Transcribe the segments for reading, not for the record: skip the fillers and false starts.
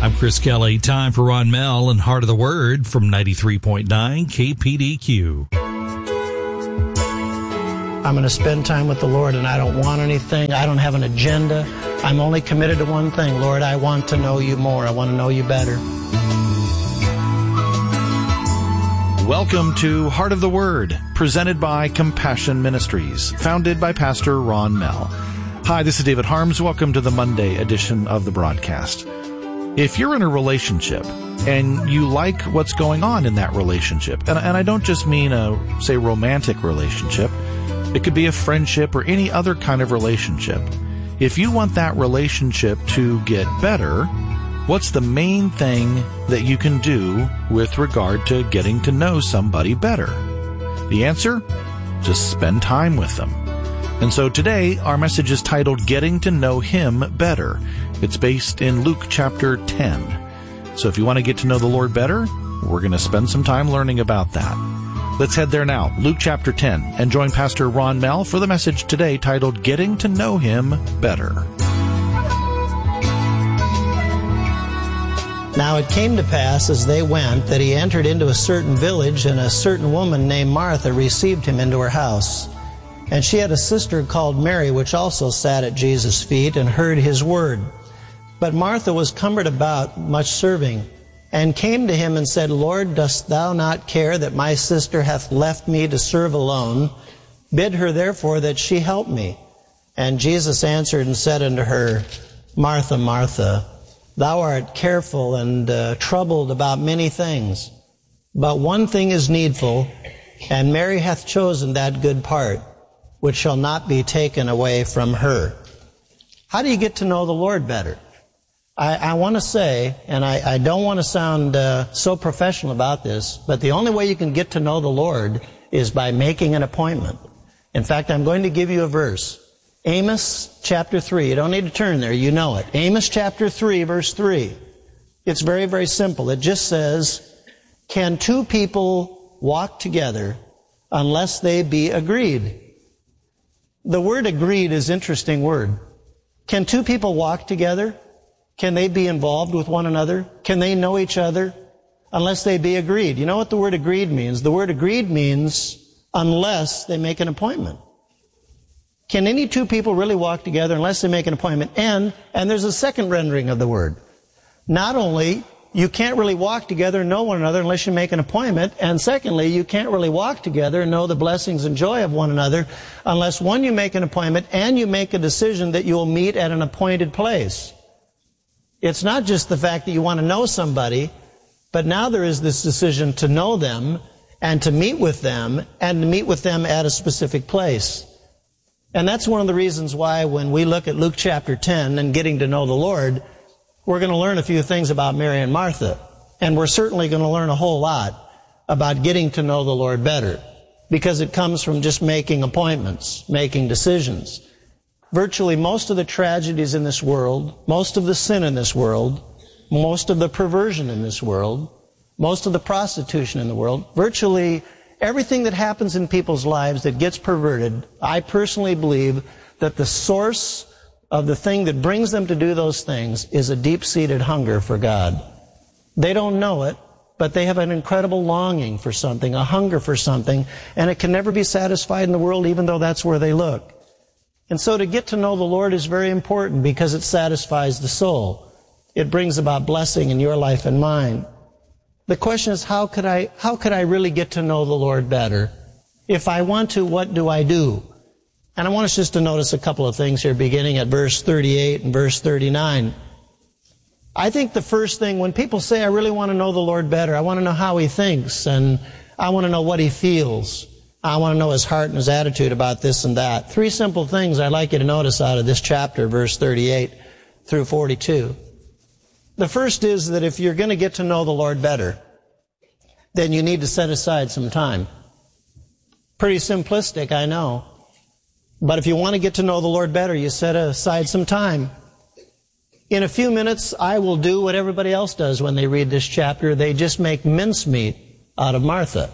I'm Chris Kelly. Time for Ron Mell and Heart of the Word from 93.9 KPDQ. I'm going to spend time with the Lord, and I don't want anything. I don't have an agenda. I'm only committed to one thing. Lord, I want to know you more. I want to know you better. Welcome to Heart of the Word, presented by Compassion Ministries, founded by Pastor Ron Mell. Hi, this is David Harms. Welcome to the Monday edition of the broadcast. If you're in a relationship and you like what's going on in that relationship, and I don't just mean a, say, romantic relationship, it could be a friendship or any other kind of relationship. If you want that relationship to get better, what's the main thing that you can do with regard to getting to know somebody better? The answer? Just spend time with them. And so today, our message is titled, Getting to Know Him Better. It's based in Luke chapter 10. So if you want to get to know the Lord better, we're going to spend some time learning about that. Let's head there now, Luke chapter 10, and join Pastor Ron Mell for the message today titled, Getting to Know Him Better. Now it came to pass as they went that he entered into a certain village, and a certain woman named Martha received him into her house. And she had a sister called Mary, which also sat at Jesus' feet and heard his word. But Martha was cumbered about much serving, and came to him and said, Lord, dost thou not care that my sister hath left me to serve alone? Bid her therefore that she help me. And Jesus answered and said unto her, Martha, Martha, thou art careful and troubled about many things. But one thing is needful, and Mary hath chosen that good part, which shall not be taken away from her. How do you get to know the Lord better? I want to say, and I don't want to sound so professional about this, but the only way you can get to know the Lord is by making an appointment. In fact, I'm going to give you a verse. Amos chapter 3. You don't need to turn there. You know it. Amos chapter 3, verse 3. It's very, very simple. It just says, can two people walk together unless they be agreed? The word agreed is an interesting word. Can two people walk together? Can they be involved with one another? Can they know each other? Unless they be agreed. You know what the word agreed means? The word agreed means unless they make an appointment. Can any two people really walk together unless they make an appointment? And there's a second rendering of the word. Not only you can't really walk together and know one another unless you make an appointment, and secondly, you can't really walk together and know the blessings and joy of one another unless, one, you make an appointment and you make a decision that you will meet at an appointed place. It's not just the fact that you want to know somebody, but now there is this decision to know them and to meet with them and to meet with them at a specific place. And that's one of the reasons why when we look at Luke chapter 10 and getting to know the Lord, we're going to learn a few things about Mary and Martha. And we're certainly going to learn a whole lot about getting to know the Lord better, because it comes from just making appointments, making decisions. Virtually most of the tragedies in this world, most of the sin in this world, most of the perversion in this world, most of the prostitution in the world, virtually everything that happens in people's lives that gets perverted, I personally believe that the source of the thing that brings them to do those things is a deep-seated hunger for God. They don't know it, but they have an incredible longing for something, a hunger for something, and it can never be satisfied in the world even though that's where they look. And so to get to know the Lord is very important because it satisfies the soul. It brings about blessing in your life and mine. The question is, how could I really get to know the Lord better? If I want to, what do I do? And I want us just to notice a couple of things here, beginning at verse 38 and verse 39. I think the first thing, when people say, I really want to know the Lord better, I want to know how He thinks, and I want to know what He feels. I want to know His heart and His attitude about this and that. Three simple things I'd like you to notice out of this chapter, verse 38 through 42. The first is that if you're going to get to know the Lord better, then you need to set aside some time. Pretty simplistic, I know. But if you want to get to know the Lord better, you set aside some time. In a few minutes, I will do what everybody else does when they read this chapter. They just make mincemeat out of Martha.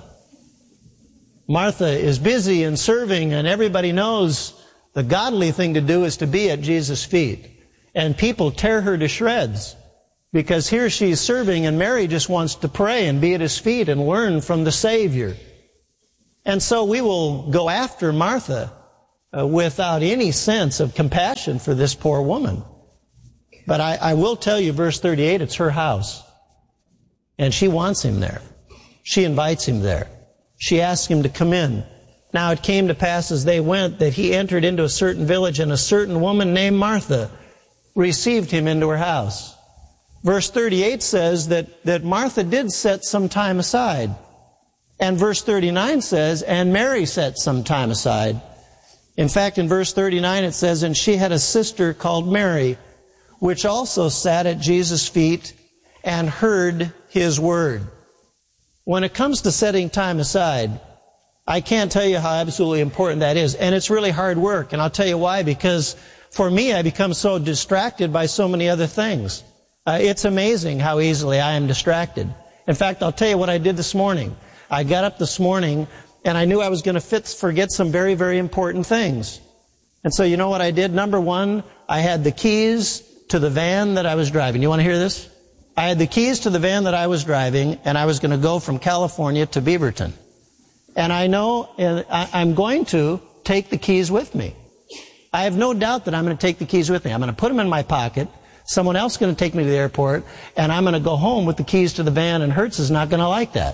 Martha is busy and serving, and everybody knows the godly thing to do is to be at Jesus' feet. And people tear her to shreds. Because here she's serving, and Mary just wants to pray and be at his feet and learn from the Savior. And so we will go after Martha without any sense of compassion for this poor woman. But I will tell you, verse 38, it's her house. And she wants him there. She invites him there. She asks him to come in. Now it came to pass as they went that he entered into a certain village, and a certain woman named Martha received him into her house. Verse 38 says that Martha did set some time aside. And verse 39 says, and Mary set some time aside. In fact, in verse 39 it says, and she had a sister called Mary, which also sat at Jesus' feet and heard his word. When it comes to setting time aside, I can't tell you how absolutely important that is. And it's really hard work. And I'll tell you why. Because for me, I become so distracted by so many other things. It's amazing how easily I am distracted. In fact, I'll tell you what I did this morning. I got up this morning and I knew I was going to forget some very, very important things. And so you know what I did? Number one, I had the keys to the van that I was driving. You want to hear this? I had the keys to the van that I was driving, and I was going to go from California to Beaverton. And I know I'm going to take the keys with me. I have no doubt that I'm going to take the keys with me. I'm going to put them in my pocket. Someone else is going to take me to the airport, and I'm going to go home with the keys to the van, and Hertz is not going to like that.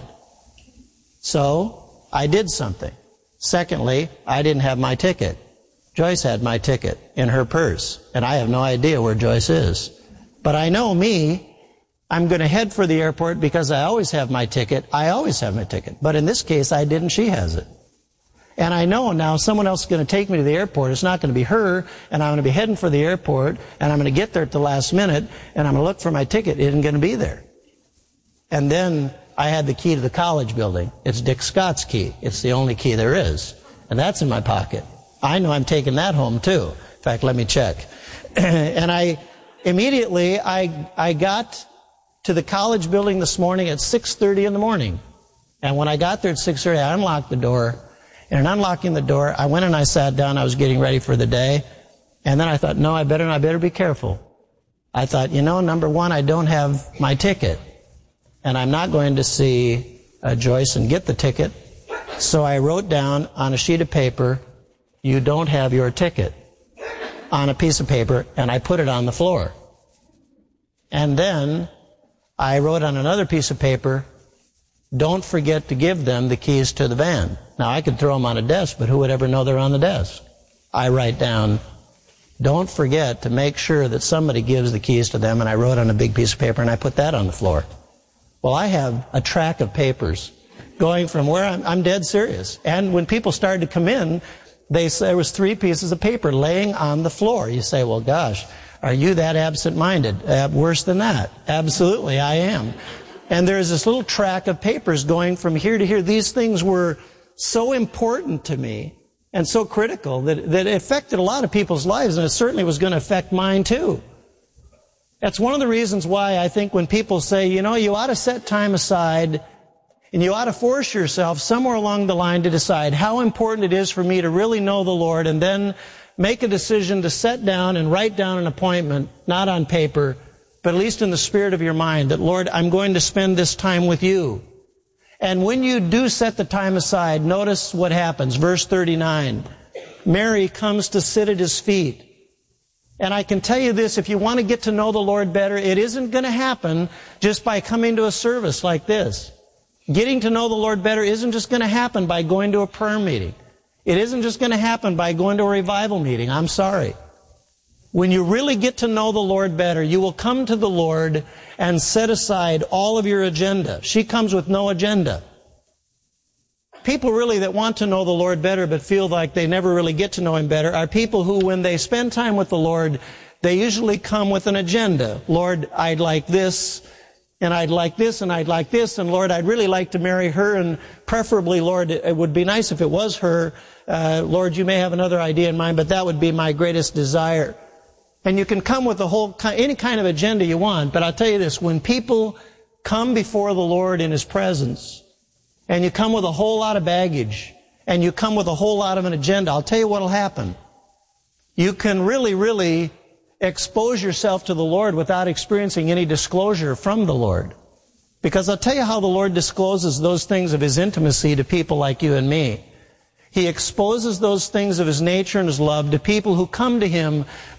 So I did something. Secondly, I didn't have my ticket. Joyce had my ticket in her purse, and I have no idea where Joyce is. But I know me, I'm going to head for the airport because I always have my ticket. I always have my ticket. But in this case, I didn't. She has it. And I know now someone else is going to take me to the airport. It's not going to be her, and I'm going to be heading for the airport, and I'm going to get there at the last minute, and I'm going to look for my ticket. It isn't going to be there. And then I had the key to the college building. It's Dick Scott's key. It's the only key there is. And that's in my pocket. I know I'm taking that home too. In fact, let me check. And I got to the college building this morning at 6:30 in the morning. And when I got there at 6:30, I unlocked the door. And in unlocking the door, I went and I sat down. I was getting ready for the day. And then I thought, no, I better be careful. I thought, number one, I don't have my ticket. And I'm not going to see Joyce and get the ticket. So I wrote down on a sheet of paper, you don't have your ticket, on a piece of paper, and I put it on the floor. And then I wrote on another piece of paper, don't forget to give them the keys to the van. Now, I could throw them on a desk, but who would ever know they're on the desk? I write down, don't forget to make sure that somebody gives the keys to them, and I wrote on a big piece of paper, and I put that on the floor. Well, I have a track of papers going from where I'm dead serious. And when people started to come in, they say there was 3 pieces of paper laying on the floor. You say, well, gosh, are you that absent-minded? Worse than that. Absolutely, I am. And there's this little track of papers going from here to here. These things were so important to me and so critical that it affected a lot of people's lives, and it certainly was going to affect mine too. That's one of the reasons why I think when people say, you ought to set time aside and you ought to force yourself somewhere along the line to decide how important it is for me to really know the Lord, and then make a decision to set down and write down an appointment, not on paper, but at least in the spirit of your mind, that, Lord, I'm going to spend this time with you. And when you do set the time aside, notice what happens. Verse 39, Mary comes to sit at his feet. And I can tell you this, if you want to get to know the Lord better, it isn't going to happen just by coming to a service like this. Getting to know the Lord better isn't just going to happen by going to a prayer meeting. It isn't just going to happen by going to a revival meeting. I'm sorry. When you really get to know the Lord better, you will come to the Lord and set aside all of your agenda. She comes with no agenda. People really that want to know the Lord better but feel like they never really get to know Him better are people who, when they spend time with the Lord, they usually come with an agenda. Lord, I'd like this, and I'd like this, and I'd like this, and Lord, I'd really like to marry her, and preferably, Lord, it would be nice if it was her. Lord, you may have another idea in mind, but that would be my greatest desire. And you can come with any kind of agenda you want, but I'll tell you this, when people come before the Lord in His presence, and you come with a whole lot of baggage, and you come with a whole lot of an agenda, I'll tell you what will happen. You can really expose yourself to the Lord without experiencing any disclosure from the Lord. Because I'll tell you how the Lord discloses those things of His intimacy to people like you and me. He exposes those things of His nature and His love to people who come to Him